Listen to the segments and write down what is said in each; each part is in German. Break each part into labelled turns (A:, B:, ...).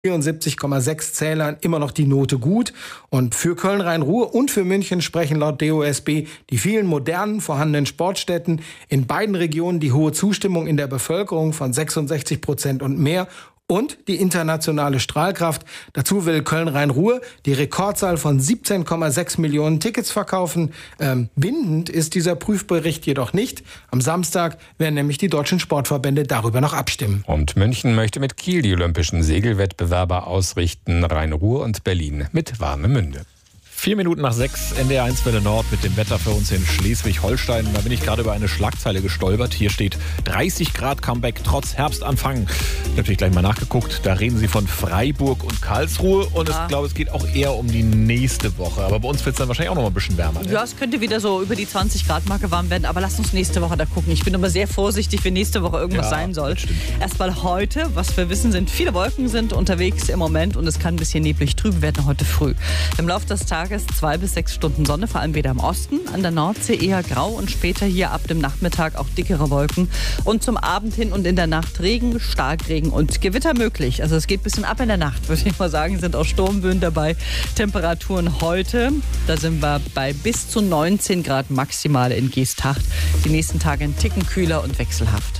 A: 74,6 Zählern immer noch die Note gut. Und für Köln-Rhein-Ruhr und für München sprechen laut DOSB die vielen modernen vorhandenen Sportstätten in beiden Regionen, die hohe Zustimmung in der Bevölkerung von 66% und mehr und die internationale Strahlkraft. Dazu will Köln-Rhein-Ruhr die Rekordzahl von 17,6 Millionen Tickets verkaufen. Bindend ist dieser Prüfbericht jedoch nicht. Am Samstag werden nämlich die deutschen Sportverbände darüber noch abstimmen.
B: Und München möchte mit Kiel die olympischen Segelwettbewerbe ausrichten. Rhein-Ruhr und Berlin mit Warnemünde.
C: 6:04, NDR 1 Welle Nord mit dem Wetter für uns in Schleswig-Holstein. Da bin ich gerade über eine Schlagzeile gestolpert. Hier steht 30 Grad Comeback trotz Herbstanfang. Da habe ich gleich mal nachgeguckt. Da reden sie von Freiburg und Karlsruhe. Und ich glaube, es geht auch eher um die nächste Woche. Aber bei uns wird es dann wahrscheinlich auch noch mal ein bisschen wärmer. Ne?
D: Ja, es könnte wieder so über die 20 Grad Marke warm werden. Aber lasst uns nächste Woche da gucken. Ich bin immer sehr vorsichtig, wenn nächste Woche irgendwas sein soll. Erstmal heute, was wir wissen, sind viele Wolken sind unterwegs im Moment. Und es kann ein bisschen neblig trüben werden heute früh. Im Laufe des Tages 2 bis 6 Stunden Sonne, vor allem wieder im Osten. An der Nordsee eher grau und später hier ab dem Nachmittag auch dickere Wolken. Und zum Abend hin und in der Nacht Regen, Starkregen und Gewitter möglich. Also es geht ein bisschen ab in der Nacht, würde ich mal sagen. Sind auch Sturmböen dabei. Temperaturen heute, da sind wir bei bis zu 19 Grad maximal in Geesthacht. Die nächsten Tage ein Ticken kühler und wechselhaft.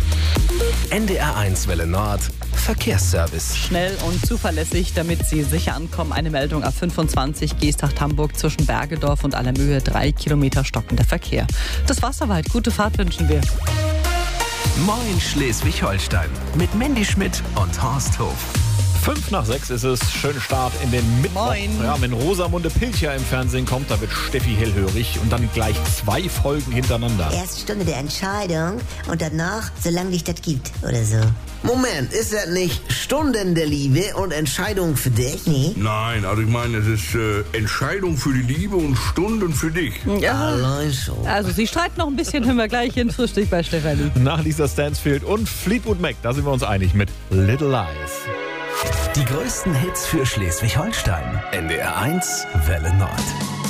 E: NDR 1 Welle Nord Verkehrsservice.
D: Schnell und zuverlässig, damit Sie sicher ankommen. Eine Meldung A25 Geesthacht-Hamburg zwischen Bergedorf und Allermöhe. 3 Kilometer stockender Verkehr. Das war's aber halt. Gute Fahrt wünschen wir.
E: Moin Schleswig-Holstein mit Mandy Schmidt und Horst Hof.
C: 5:05 ist es. Schönen Start in den Mittwoch.
D: Moin.
C: Ja, wenn Rosamunde Pilcher im Fernsehen kommt, da wird Steffi hellhörig und dann gleich 2 Folgen hintereinander.
F: Erst Stunde der Entscheidung und danach, solange dich das gibt oder so.
G: Moment, ist das nicht Stunden der Liebe und Entscheidung für dich?
F: Nee.
H: Nein, also ich meine, es ist Entscheidung für die Liebe und Stunden für dich.
D: Ja. Also Sie streiten noch ein bisschen, hören wir gleich in Frühstück bei Stefanie.
C: Nach Lisa Stansfield und Fleetwood Mac, da sind wir uns einig mit Little Lies.
E: Die größten Hits für Schleswig-Holstein. NDR 1 Welle Nord.